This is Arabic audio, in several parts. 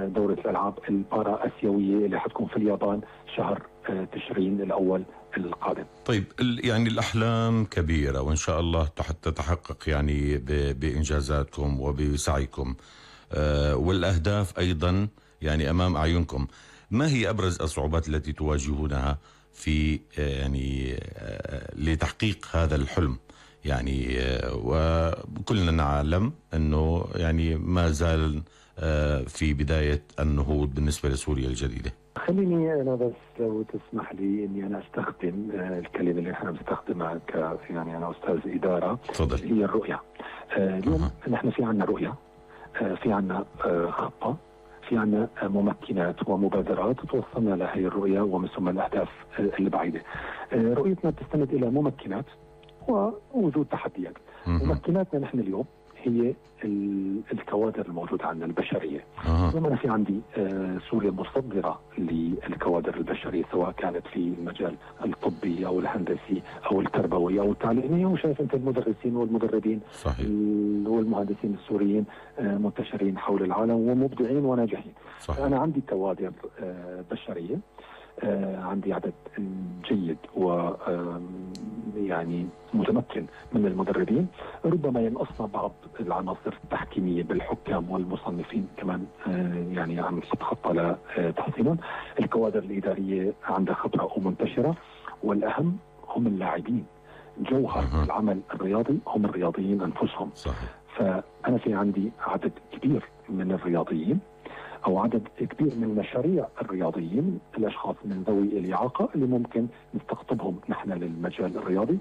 دورة الألعاب البارا أسيوية اللي حتكون في اليابان شهر تشرين الأول القادم. طيب يعني الأحلام كبيرة وإن شاء الله حتى تتحقق يعني بإنجازاتكم وبسعيكم، والأهداف أيضا يعني أمام أعينكم. ما هي أبرز الصعوبات التي تواجهونها في يعني لتحقيق هذا الحلم؟ يعني وكلنا نعلم أنه يعني ما زال في بداية النهوض بالنسبة لسوريا الجديدة. خليني أنا بس لو تسمح لي إني أنا أستخدم الكلمة اللي إحنا بنستخدمها يعني أنا أستاذ إدارة. تفضل. هي الرؤية. اليوم نحن في عنا رؤية، في عنا خطة، في عنا ممكنات ومبادرات توصلنا لهي الرؤية ومن ثم الأهداف البعيدة. رؤيتنا تستند إلى ممكنات ووجود تحديات. ممكناتنا نحن اليوم هي الكوادر الموجودة عندنا البشرية. أنا في عندي سوريا مصدرة للكوادر البشرية سواء كانت في المجال الطبي أو الهندسي أو التربوي أو التعليمي، وشايف أنت المدرسين والمدربين صحيح. والمهندسين السوريين منتشرين حول العالم ومبدعين وناجحين. صحيح. أنا عندي كوادر بشرية، عندي عدد جيد و يعني متمكن من المدربين. ربما ينقصنا بعض العناصر التحكيمية بالحكام والمصنفين كمان، يعني عم خطة لتحسينهم. الكوادر الإدارية عندها خبرة ومنتشرة، والأهم هم اللاعبين. جوهر العمل الرياضي هم الرياضيين أنفسهم. صحيح. فأنا في عندي عدد كبير من الرياضيين أو عدد كبير من مشاريع الرياضيين، الأشخاص من ذوي الإعاقة اللي ممكن نستقطبهم نحن للمجال الرياضي.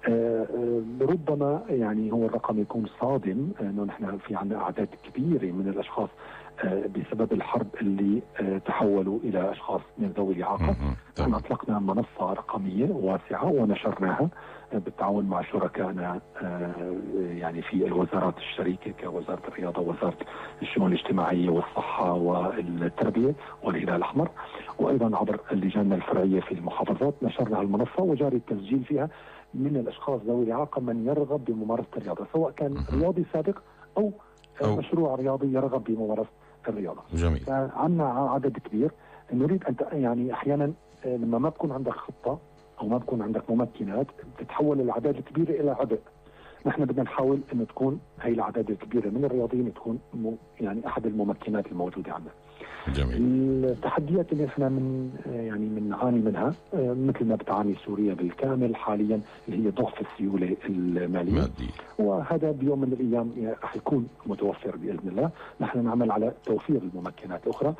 ربما يعني هو الرقم يكون صادم أنه نحن في عندنا أعداد كبيرة من الأشخاص بسبب الحرب اللي تحولوا إلى أشخاص من ذوي الإعاقة. نحن أطلقنا منصة رقمية واسعة ونشرناها بالتعاون مع شركائنا يعني في الوزارات الشريكة كوزارة الرياضة ووزارة الشؤون الاجتماعية والصحة والتربية والهلال الأحمر، وأيضا عبر اللجان الفرعية في المحافظات نشرنا المنصة وجاري التسجيل فيها من الأشخاص ذوي الإعاقة من يرغب بممارسة الرياضة، سواء كان رياضي سابق أو مشروع رياضي يرغب بممارسة الرياضة. جميل. عندنا عدد كبير. نريد أن يعني أحيانا لما ما بكون عندك خطة أو ما بكون عندك ممكنات بتتحول الأعداد الكبيرة إلى عبء. نحن بدنا نحاول أن تكون هي الأعداد الكبيرة من الرياضيين تكون يعني أحد الممكنات الموجودة عندنا. جميل. التحديات اللي احنا يعني بنعاني منها مثل ما بتعاني سوريا بالكامل حاليا اللي هي ضعف السيولة المالية، وهذا بيوم من الأيام رح يكون متوفر بإذن الله. نحن نعمل على توفير الممكنات الأخرى.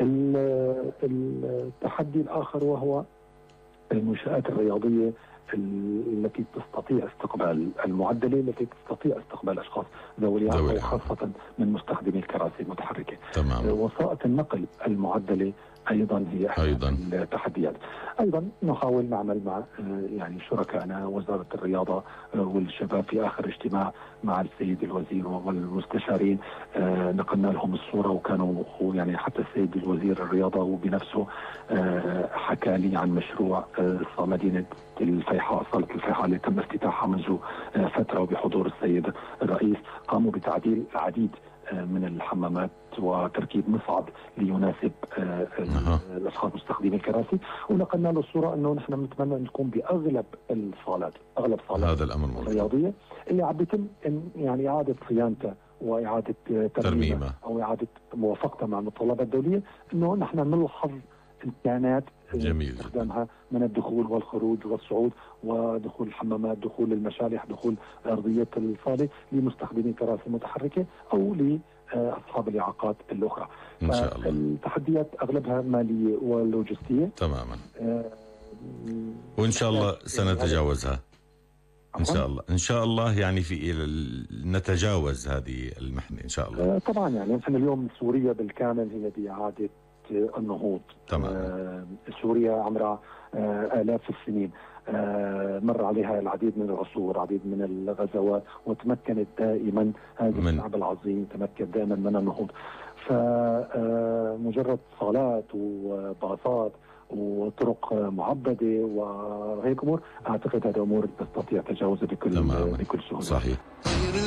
التحدي الآخر وهو المنشآت الرياضية التي تستطيع استقبال المعدلة، التي تستطيع استقبال أشخاص ذوي الإعاقة وخاصة من مستخدمي الكراسي المتحركة. تمام. وسائط النقل المعدلة أيضا هي أحد التحديات. أيضا نحاول نعمل مع يعني شركائنا وزارة الرياضة والشباب. في آخر اجتماع مع السيد الوزير والمستشارين نقلنا لهم الصورة، وكانوا يعني حتى السيد الوزير الرياضة وبنفسه حكى لي عن مشروع مدينة الفيحاء، صالة الفيحاء اللي تم افتتاحها منذ فترة وبحضور السيد الرئيس. قاموا بتعديل العديد من الحمامات وتركيب مصعد ليناسب الاشخاص مستخدمي الكراسي، ونقلنا له الصوره انه نحن بنتمنى ان تكون باغلب الصالات، اغلب صالات هذا الامر الرياضيه اللي عم بيتم يعني اعاده صيانتها واعاده ترميمها او اعاده موافقتها مع المتطلبات الدوليه، انه نحن نلحظ امكانات استخدامها من الدخول والخروج والصعود ودخول الحمامات، دخول المشالح، دخول ارضيه الصاله لمستخدمي كراسي متحركه او لاصحاب الاعاقات الاخرى. ان شاء الله. التحديات اغلبها ماليه ولوجستيه. تماما. وان شاء الله سنتجاوزها. ان شاء الله ان شاء الله يعني في نتجاوز هذه المحنه ان شاء الله. طبعا يعني نحن اليوم سوريا بالكامل هي باعاده النهوض. سوريا عمرها آلاف السنين، مر عليها العديد من العصور، العديد من الغزوات، وتمكنت دائما هذا الشعب العظيم تمكن دائما من النهوض. فمجرد صالات وباصات وطرق معبده وهيك امور، اعتقد هذه امور تستطيع تجاوزها بكل سهوله. صحيح.